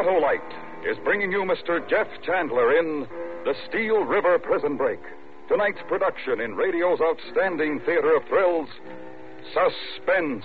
Autolite is bringing you Mr. Jeff Chandler in The Steel River Prison Break. Tonight's production in radio's outstanding theater of thrills, Suspense.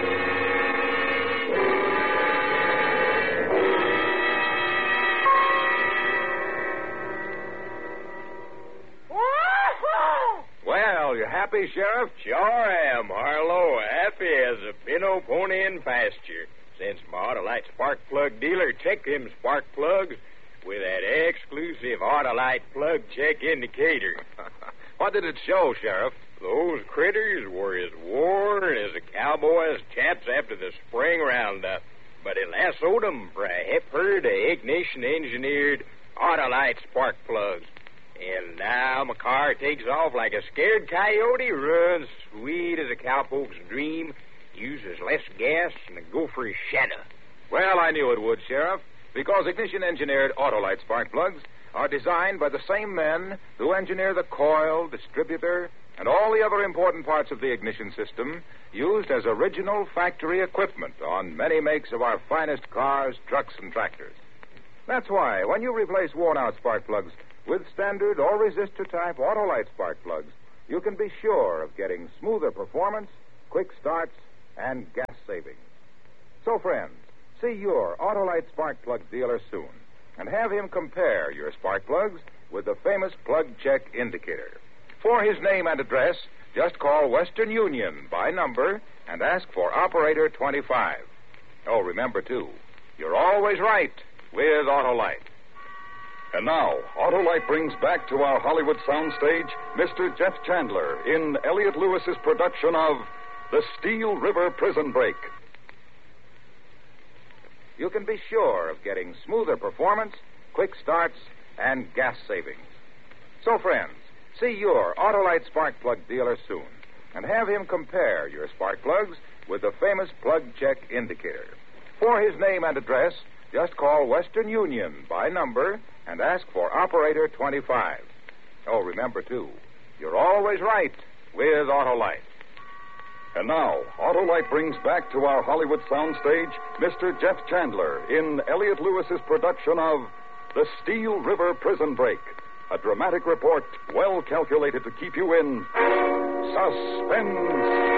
Well, you happy, Sheriff? Sure am, Harlow. Happy as a pinto pony in pasture. Since my Autolite spark plug dealer checked them spark plugs with that exclusive Autolite plug check indicator. What did it show, Sheriff? Those critters were as worn as a cowboy's chaps after the spring roundup, but it lassoed 'em for a hip herd of ignition-engineered Autolite spark plugs. And now my car takes off like a scared coyote, runs sweet as a cowpoke's dream, uses less gas than a gopher's shadow. Well, I knew it would, Sheriff, because ignition-engineered Autolite spark plugs are designed by the same men who engineer the coil, distributor, and all the other important parts of the ignition system used as original factory equipment on many makes of our finest cars, trucks, and tractors. That's why, when you replace worn-out spark plugs with standard or resistor-type Autolite spark plugs, you can be sure of getting smoother performance, quick starts, and gas savings. So, friends, see your Autolite spark plug dealer soon and have him compare your spark plugs with the famous plug check indicator. For his name and address, just call Western Union by number and ask for Operator 25. Oh, remember, too, you're always right with Autolite. And now, Autolite brings back to our Hollywood soundstage Mr. Jeff Chandler in Elliott Lewis's production of The Steel River Prison Break. You can be sure of getting smoother performance, quick starts, and gas savings. So, friends, see your Autolite spark plug dealer soon and have him compare your spark plugs with the famous plug check indicator. For his name and address, just call Western Union by number and ask for Operator 25. Oh, remember, too, you're always right with Autolite. And now, Autolite brings back to our Hollywood soundstage Mr. Jeff Chandler in Elliott Lewis's production of The Steel River Prison Break, a dramatic report well calculated to keep you in suspense.